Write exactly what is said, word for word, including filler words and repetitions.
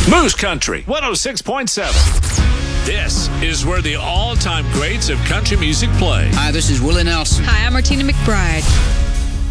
Moose Country one oh six point seven. This is where the all-time greats of country music play. Hi, this is Willie Nelson. Hi, I'm Martina McBride.